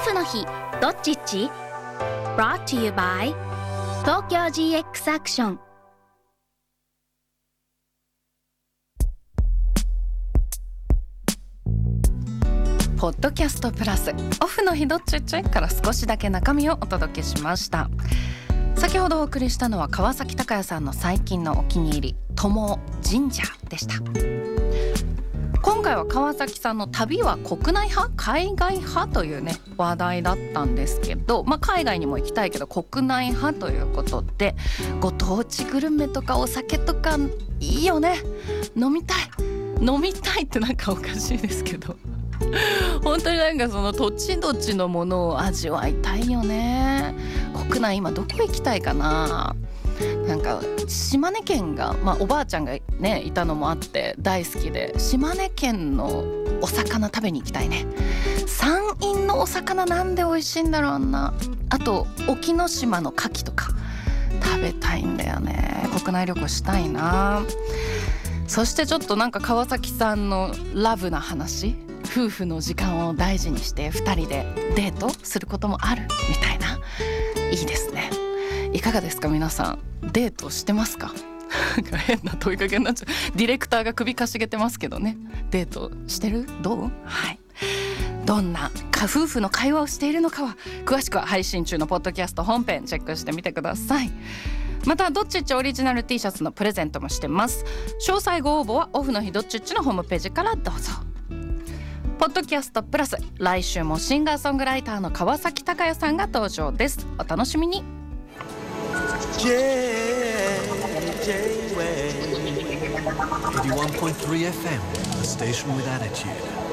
フの日どっちっち Brought to you by 東京 GX アクション。 ポッドキャストプラスオフの日どっちっちから少しだけ中身をお届けしました。先ほどお送りしたのは川崎隆也さんの最近のお気に入り友神社でした。今回は川崎さんの旅は国内派海外派というね話題だったんですけど、海外にも行きたいけど国内派ということで、ご当地グルメとかお酒とかいいよね。飲みたいってなんかおかしいですけど本当になんかその土地土地のものを味わいたいよね。国内今どこ行きたいかな。なんか島根県が、おばあちゃんがねいたのもあって大好きで、島根県のお魚食べに行きたいね。山陰のお魚なんで美味しいんだろうな。あと沖ノ島の牡蠣とか食べたいんだよね。国内旅行したいな。そしてちょっとなんか川崎さんのラブな話、夫婦の時間を大事にして2人でデートすることもあるみたいな、いいですね。いかがですか皆さん、デートしてますか変な問いかけになっちゃう。ディレクターが首かしげてますけどね。デートしてる？どう？はい。どんな夫婦の会話をしているのかは詳しくは配信中のポッドキャスト本編チェックしてみてください。またどっちっちオリジナル T シャツのプレゼントもしてます。詳細ご応募はオフの日どっちっちのホームページからどうぞ。ポッドキャストプラス、来週もシンガーソングライターの川崎隆也さんが登場です。お楽しみに。 J-Way 81.3 FM, the station with attitude.